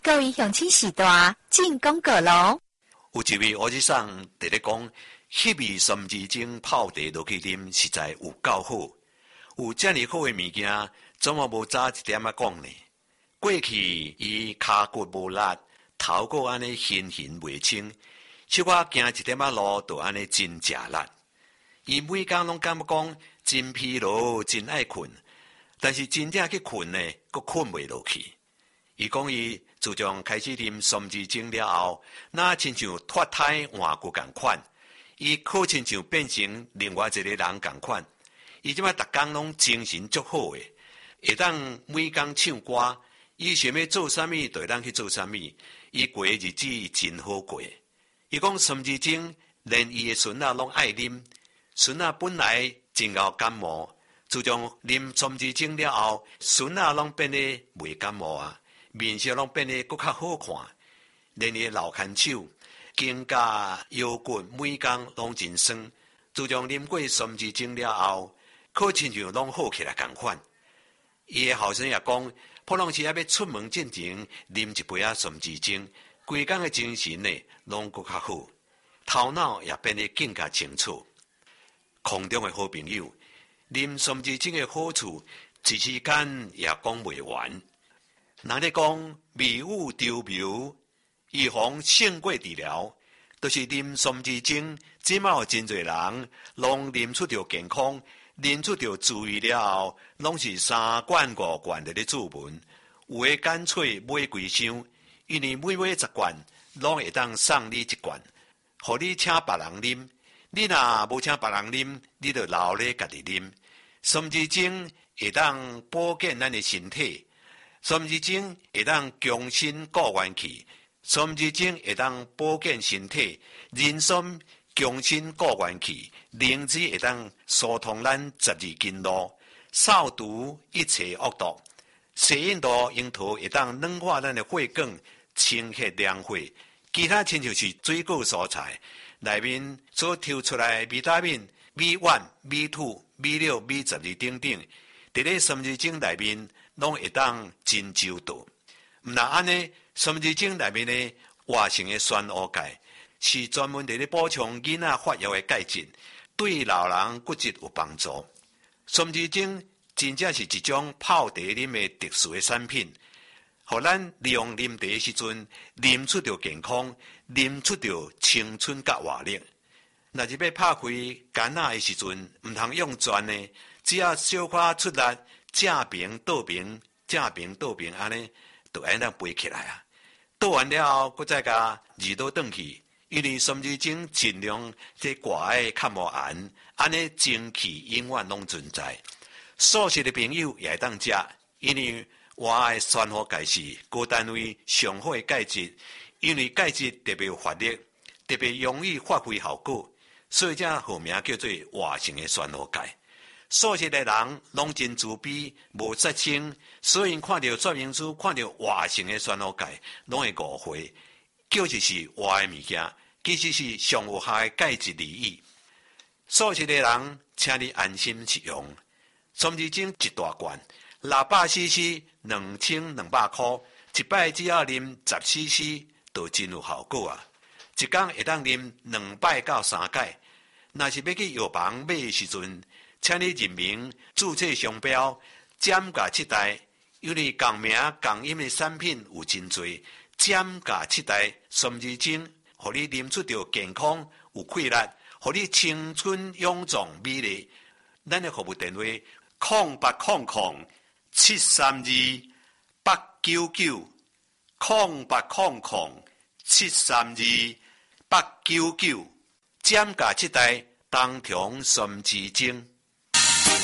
各位乡亲时代进广告咯。 有一位学生伫咧讲，迄味参枝精泡茶落去啉，实在有够好。有遮尔好的物件，怎么无早一点仔讲呢？过去伊骹骨无力，头壳安尼形袂清，手我行一点仔路，就安尼真食力。伊每工拢感觉讲真疲劳，真爱困，但是真正去困呢，佫困袂落去。伊讲伊自从开始啉参枝精了后，那亲像脱胎换骨共款，伊好亲像变成另外一个人共款。伊即摆逐工拢精神足好诶，会当每工唱歌，伊想要做啥物就会当去做啥物，伊过诶日子真好过。伊讲参枝精连伊诶孙仔拢爱啉，孙仔本来真熬感冒，自从啉参枝精了后，孙仔拢变得袂感冒啊。面色拢变得佫较好看，连伊老牵手、肩胛、腰骨每工拢真酸。自从啉过参枝精了后，可亲像拢好起来共款。伊的后生也讲，普通时要出门进前啉一杯参枝精，规工的精神呢拢佫较好，头脑也变得更加清楚。空中的好朋友，啉参枝精的好处，一时间也讲袂完。人咧讲迷雾周苗，预防胜过治疗，就是啉参枝精。即卖有真侪人拢啉出着健康，啉出着注意了后，拢是3罐5罐在咧注文，有诶干脆买几箱，因为每买10罐，拢会当送你1罐，互你请别人啉。你若无请别人啉，你就留咧家己啉。参枝精会当保健咱诶身体。参枝精会当强身固元气，参枝精会当保健身体，人参强身固元气，灵芝会当疏通咱12经络，扫除一切恶毒。西印度樱桃会当软化咱的血管，清血凉血。其他亲像是水果蔬菜内面所抽出来的维他命 B1、B2、B6、B12等等，伫咧参枝精内面拢会当真周到。毋那安尼，参枝精内面的活性的酸乌钙是专门伫咧补充囡仔发育的钙质，对老人骨质有帮助。参枝精真正是一种泡茶啉的特殊的产品，互咱利用啉茶的时阵，啉出着健康，啉出着青春甲活力。若是要拍开干仔的时阵，毋通用钻的，只要小可出力。正平倒平，正平倒平，安尼就安尼飞起来啊！倒完了后，佫再甲二倒转去，因为参枝精尽量在挂的较无盐，安尼精气永远拢存在。素食的朋友也会当食，因为活的酸和钙是高单位上好的钙质，因为钙质特别有活力，特别容易发挥效果，所以才号名叫做活性的酸和钙。素食的人拢真自卑，无杀生，所以看到说明书，看到活性的酸和钙，拢会误会，叫就是活的物件，其实是上有效的钙质利益。素食的人，请你安心食用。参枝精一大罐，600cc， 2200块，一摆只要啉10cc， 就真有效果啊！一天会当啉2摆到3摆。若是要去药房买的时阵，请你认明注册商标，减价7代，因为共名共音的产品有真多，减价7代参枝精，互你啉出着健康有气力，互你青春永壮美丽。咱的服务电话：0800-732-899，0800-732-899，减价7代，冬虫参枝精。